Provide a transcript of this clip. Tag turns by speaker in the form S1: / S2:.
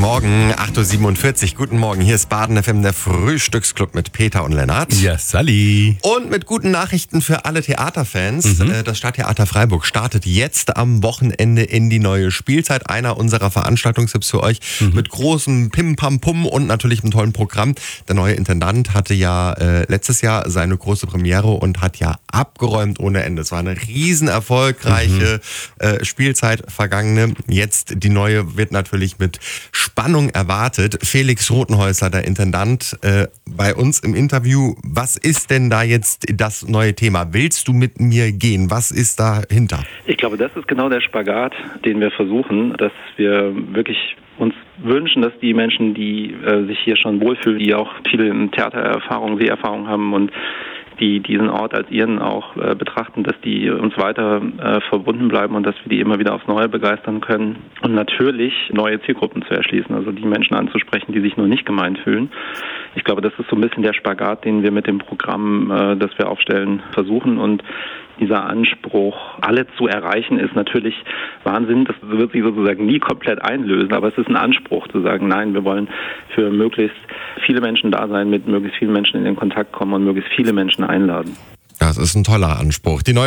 S1: Montagmorgen, 8.47 Uhr. Guten Morgen, hier ist Baden FM, der Frühstücksclub mit Peter und Lennart.
S2: Ja, Sally.
S1: Und mit guten Nachrichten für alle Theaterfans. Das Stadttheater Freiburg startet jetzt am Wochenende in die neue Spielzeit. Einer unserer Veranstaltungstipps für euch mit großem Pim-Pam-Pum und natürlich einem tollen Programm. Der neue Intendant hatte ja letztes Jahr seine große Premiere und hat ja abgeräumt ohne Ende. Es war eine riesen erfolgreiche Spielzeit vergangene. Jetzt die neue wird natürlich mit Spannung erwartet. Felix Rothenhäusler, der Intendant, bei uns im Interview. Was ist denn da jetzt das neue Thema? Willst du mit mir gehen? Was ist dahinter?
S3: Ich glaube, das ist genau der Spagat, den wir versuchen, dass wir wirklich uns wünschen, dass die Menschen, die sich hier schon wohlfühlen, die auch viele Theatererfahrung, Seherfahrung haben und die diesen Ort als ihren auch betrachten, dass die uns weiter verbunden bleiben und dass wir die immer wieder aufs Neue begeistern können und natürlich neue Zielgruppen zu erschließen, also die Menschen anzusprechen, die sich nur nicht gemeint fühlen. Ich glaube, das ist so ein bisschen der Spagat, den wir mit dem Programm, das wir aufstellen, versuchen, und dieser Anspruch, alle zu erreichen, ist natürlich Wahnsinn. Das wird sich sozusagen nie komplett einlösen, aber es ist ein Anspruch zu sagen, nein, wir wollen für möglichst viele Menschen da sein, mit möglichst vielen Menschen in den Kontakt kommen und möglichst viele Menschen einladen.
S1: Das ist ein toller Anspruch. Die neue